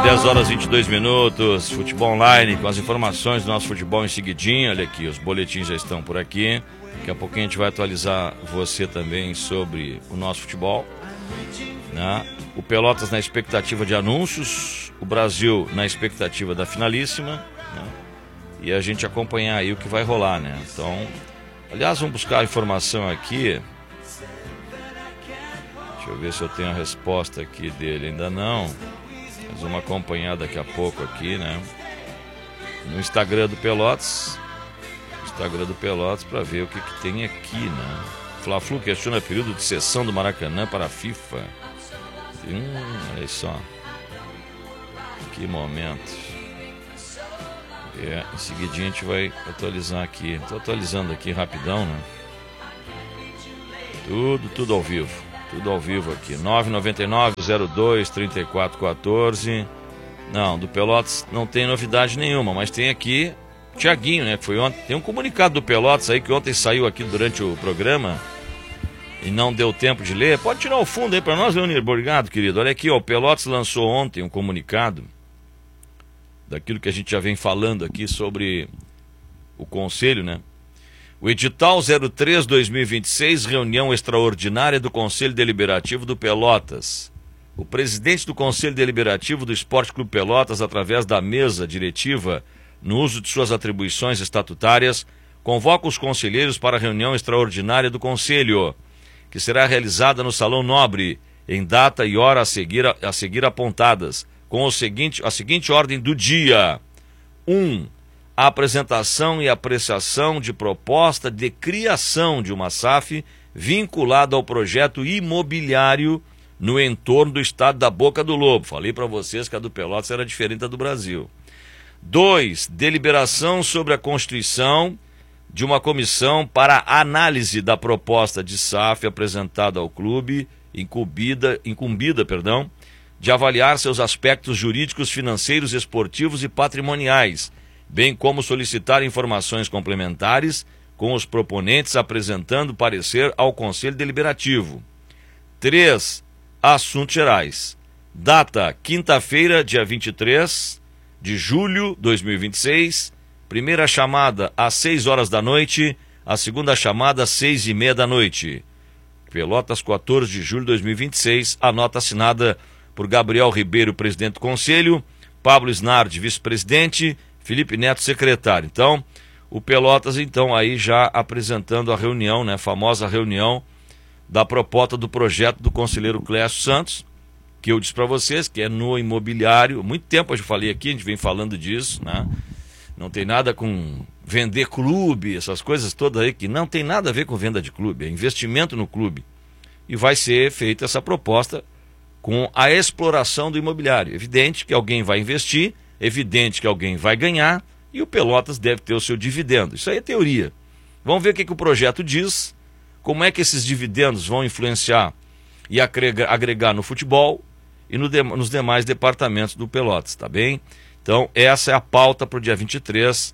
10 horas e 22 minutos, futebol online com as informações do nosso futebol em seguidinho. Olha aqui, os boletins já estão por aqui. Daqui a pouquinho a gente vai atualizar você também sobre o nosso futebol, né? O Pelotas na expectativa de anúncios, o Brasil na expectativa da finalíssima, né? E a gente acompanhar aí o que vai rolar, né? Então, aliás, vamos buscar a informação aqui. Deixa eu ver se eu tenho a resposta aqui dele. Ainda não. Mas vamos acompanhar daqui a pouco aqui, né? No Instagram do Pelotas. Instagram do Pelotas para ver o que tem aqui, né? Fla-Flu questiona período de sessão do Maracanã para a FIFA. Olha só. Que momento. Em seguidinho a gente vai atualizar aqui. Estou atualizando aqui rapidão, né? Tudo ao vivo. Tudo ao vivo aqui. 999-02-3414. Não, do Pelotas não tem novidade nenhuma, mas tem aqui o Thiaguinho, né? Que foi ontem. Tem um comunicado do Pelotas aí que ontem saiu aqui durante o programa e não deu tempo de ler. Pode tirar o fundo aí para nós, Leonir. Obrigado, querido. Olha aqui, ó, o Pelotas lançou ontem um comunicado daquilo que a gente já vem falando aqui sobre o Conselho, né? O edital 03/2026, reunião extraordinária do Conselho Deliberativo do Pelotas. O presidente do Conselho Deliberativo do Esporte Clube Pelotas, através da mesa diretiva, no uso de suas atribuições estatutárias, convoca os conselheiros para a reunião extraordinária do Conselho, que será realizada no Salão Nobre, em data e hora a seguir apontadas, com a seguinte ordem do dia. 1. A apresentação e apreciação de proposta de criação de uma SAF vinculada ao projeto imobiliário no entorno do estado da Boca do Lobo. Falei para vocês que a do Pelotas era diferente da do Brasil. 2. Deliberação sobre a constituição de uma comissão para análise da proposta de SAF apresentada ao clube, incumbida, de avaliar seus aspectos jurídicos, financeiros, esportivos e patrimoniais, bem como solicitar informações complementares com os proponentes apresentando parecer ao Conselho Deliberativo. 3. Assuntos gerais. Data: quinta-feira, dia 23 de julho de 2026. Primeira chamada às 6 horas da noite, a segunda chamada às 6h30 da noite. Pelotas, 14 de julho de 2026. A nota assinada por Gabriel Ribeiro, presidente do Conselho, Pablo Snardi, vice-presidente, Felipe Neto, secretário. Então, o Pelotas, então, aí já apresentando a reunião, né, famosa reunião da proposta do projeto do conselheiro Clécio Santos, que eu disse para vocês que é no imobiliário. Muito tempo eu já falei aqui, a gente vem falando disso, né? Não tem nada com vender clube, essas coisas todas aí, que não tem nada a ver com venda de clube, é investimento no clube. E vai ser feita essa proposta com a exploração do imobiliário. Evidente que alguém vai investir, evidente que alguém vai ganhar, e o Pelotas deve ter o seu dividendo. Isso aí é teoria. Vamos ver o que o projeto diz, como é que esses dividendos vão influenciar e agregar no futebol e nos demais departamentos do Pelotas, tá bem? Então, essa é a pauta para o dia 23,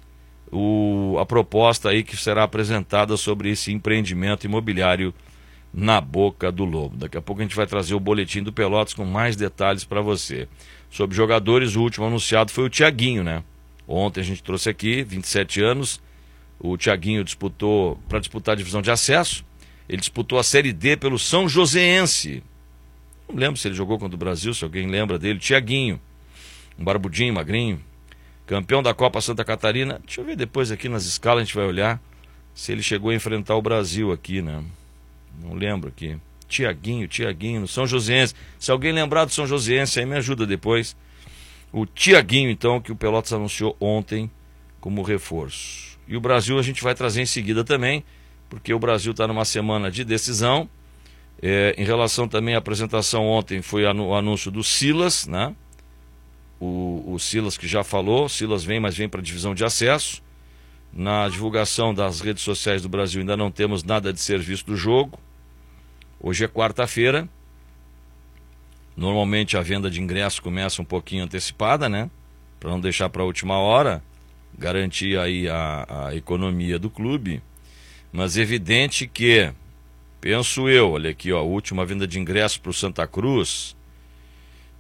a proposta aí que será apresentada sobre esse empreendimento imobiliário na Boca do Lobo. Daqui a pouco a gente vai trazer o boletim do Pelotas com mais detalhes para você. Sobre jogadores, o último anunciado foi o Thiaguinho, né? Ontem a gente trouxe aqui, 27 anos, o Thiaguinho para disputar a divisão de acesso. Ele disputou a Série D pelo São Joséense. Não lembro se ele jogou contra o Brasil, se alguém lembra dele. Thiaguinho, um barbudinho, magrinho, campeão da Copa Santa Catarina. Deixa eu ver depois aqui nas escalas, a gente vai olhar se ele chegou a enfrentar o Brasil aqui, né? Não lembro aqui. Thiaguinho, no São Joséense. Se alguém lembrar do São Joséense, aí me ajuda depois. O Thiaguinho, então, que o Pelotas anunciou ontem como reforço. E o Brasil a gente vai trazer em seguida também, porque o Brasil está numa semana de decisão. Em relação também à apresentação ontem, foi o anúncio do Silas, né? O Silas que já falou, Silas vem, mas vem para a divisão de acesso. Na divulgação das redes sociais do Brasil ainda não temos nada de serviço do jogo. Hoje é quarta-feira. Normalmente a venda de ingressos começa um pouquinho antecipada, né? Para não deixar para a última hora, garantir aí a economia do clube. Mas é evidente que, penso eu, olha aqui, ó, a última venda de ingressos para o Santa Cruz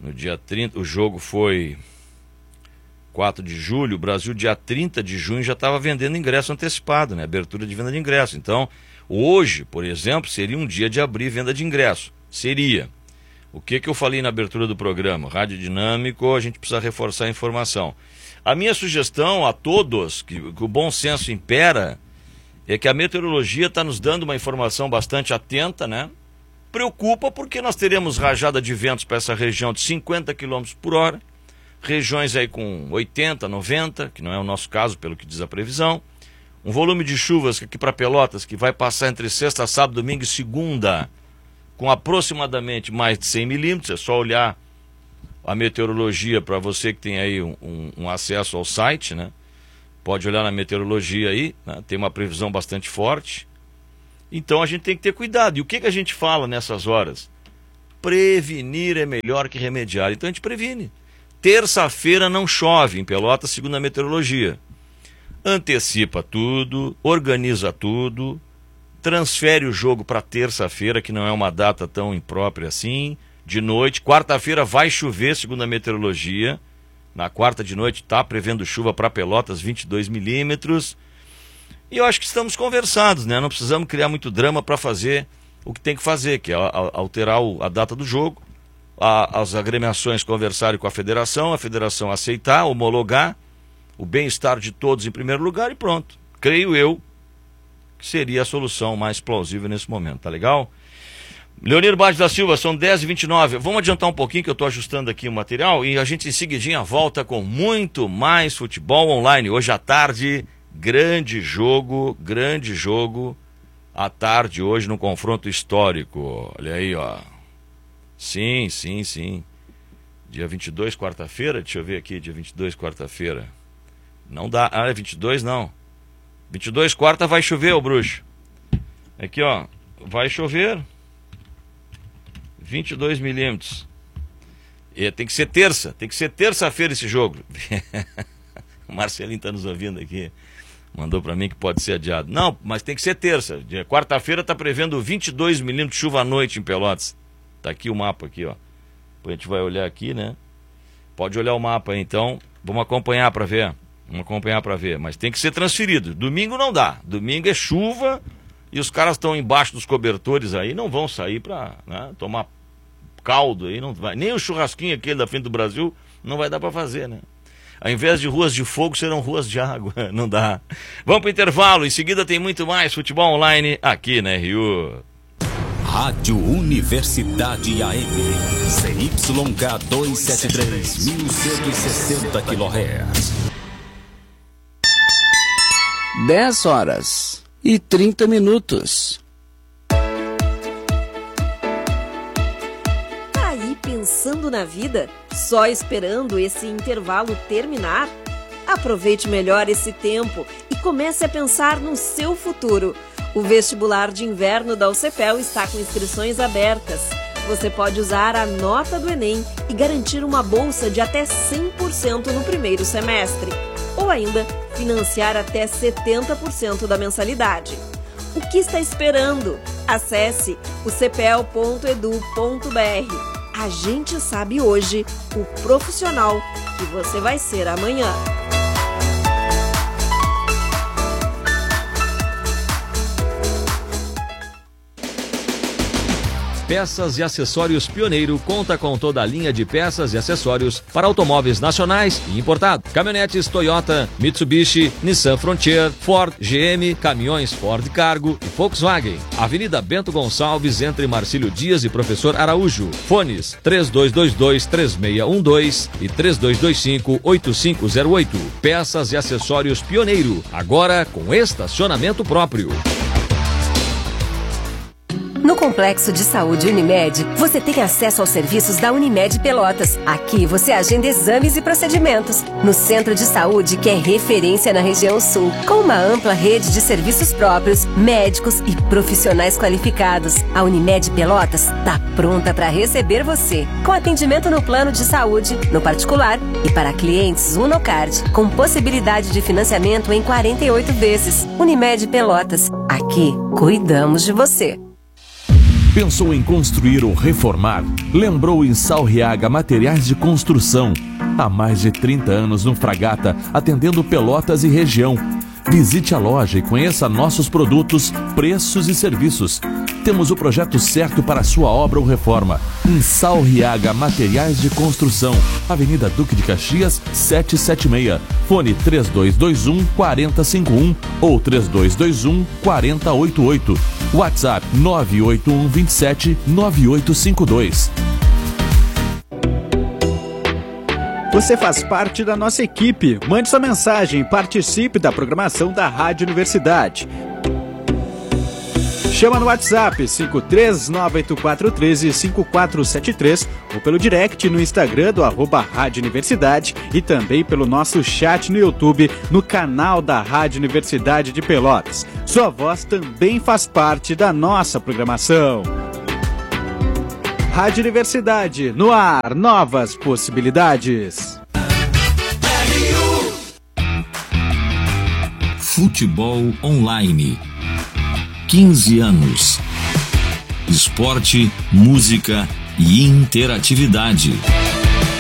No dia 30, o jogo foi 4 de julho, o Brasil dia 30 de junho já estava vendendo ingresso antecipado, né? Abertura de venda de ingresso. Então, hoje, por exemplo, seria um dia de abrir venda de ingresso. Seria. O que eu falei na abertura do programa? Rádio Dinâmico, a gente precisa reforçar a informação. A minha sugestão a todos, que o bom senso impera, é que a meteorologia está nos dando uma informação bastante atenta, né? Preocupa porque nós teremos rajada de ventos para essa região de 50 km por hora, regiões aí com 80, 90, que não é o nosso caso, pelo que diz a previsão. Um volume de chuvas aqui para Pelotas, que vai passar entre sexta, sábado, domingo e segunda, com aproximadamente mais de 100 milímetros. É só olhar a meteorologia para você que tem aí um acesso ao site, né? Pode olhar na meteorologia aí, né? Tem uma previsão bastante forte. Então a gente tem que ter cuidado. E o que a gente fala nessas horas? Prevenir é melhor que remediar. Então a gente previne. Terça-feira não chove em Pelotas, segundo a meteorologia. Antecipa tudo, organiza tudo, transfere o jogo para terça-feira, que não é uma data tão imprópria assim, de noite. Quarta-feira vai chover, segundo a meteorologia. Na quarta de noite está prevendo chuva para Pelotas, 22 milímetros. E eu acho que estamos conversados, né? Não precisamos criar muito drama para fazer o que tem que fazer, que é alterar a data do jogo. As agremiações conversarem com a federação aceitar, homologar, o bem-estar de todos em primeiro lugar e pronto. Creio eu que seria a solução mais plausível nesse momento, tá legal? Leonir Bade da Silva, são 10h29. Vamos adiantar um pouquinho que eu estou ajustando aqui o material e a gente em seguidinha volta com muito mais futebol online. Hoje à tarde, grande jogo à tarde hoje no confronto histórico. Olha aí, ó. Sim. Dia 22, quarta-feira, deixa eu ver aqui, dia 22, quarta-feira. Não dá, é 22 não. 22, quarta vai chover, ô bruxo. Aqui, ó, vai chover 22 milímetros. E tem que ser terça-feira esse jogo. O Marcelinho está nos ouvindo aqui. Mandou para mim que pode ser adiado. Não, mas tem que ser terça. Quarta-feira está prevendo 22 milímetros de chuva à noite em Pelotas. Tá aqui o mapa aqui, ó. Depois a gente vai olhar aqui, né? Pode olhar o mapa aí, então. Vamos acompanhar para ver. Mas tem que ser transferido. Domingo não dá. Domingo é chuva e os caras estão embaixo dos cobertores aí, não vão sair para, né, tomar caldo aí, não vai. Nem o churrasquinho aquele da frente do Brasil não vai dar para fazer, né? Ao invés de ruas de fogo, serão ruas de água. Não dá. Vamos para o intervalo. Em seguida tem muito mais futebol online aqui na RU. Rádio Universidade AM, CYK 273, 1160 kHz. 10h30. Tá aí pensando na vida? Só esperando esse intervalo terminar? Aproveite melhor esse tempo e comece a pensar no seu futuro. O vestibular de inverno da UCPEL está com inscrições abertas. Você pode usar a nota do Enem e garantir uma bolsa de até 100% no primeiro semestre. Ou ainda, financiar até 70% da mensalidade. O que está esperando? Acesse ucpel.edu.br. A gente sabe hoje o profissional que você vai ser amanhã. Peças e Acessórios Pioneiro conta com toda a linha de peças e acessórios para automóveis nacionais e importados. Caminhonetes Toyota, Mitsubishi, Nissan Frontier, Ford, GM, caminhões Ford Cargo e Volkswagen. Avenida Bento Gonçalves, entre Marcílio Dias e Professor Araújo. Fones 3222-3612 e 3225-8508. Peças e Acessórios Pioneiro, agora com estacionamento próprio. No Complexo de Saúde Unimed, você tem acesso aos serviços da Unimed Pelotas. Aqui você agenda exames e procedimentos. No Centro de Saúde, que é referência na região sul, com uma ampla rede de serviços próprios, médicos e profissionais qualificados. A Unimed Pelotas está pronta para receber você, com atendimento no plano de saúde, no particular e para clientes Unocard, com possibilidade de financiamento em 48 vezes. Unimed Pelotas, aqui cuidamos de você. Pensou em construir ou reformar? Lembrou em Salriaga Materiais de Construção. Há mais de 30 anos no Fragata, atendendo Pelotas e região. Visite a loja e conheça nossos produtos, preços e serviços. Temos o projeto certo para a sua obra ou reforma. Em Salriaga Materiais de Construção, Avenida Duque de Caxias, 776. Fone 3221-4051 ou 3221-4088. WhatsApp 98127-9852. Você faz parte da nossa equipe. Mande sua mensagem e participe da programação da Rádio Universidade. Chama no WhatsApp 53984135473 ou pelo direct no Instagram do @Rádio Universidade e também pelo nosso chat no YouTube no canal da Rádio Universidade de Pelotas. Sua voz também faz parte da nossa programação. Rádio Universidade, no ar, novas possibilidades. Futebol Online. 15 anos. Esporte, música e interatividade.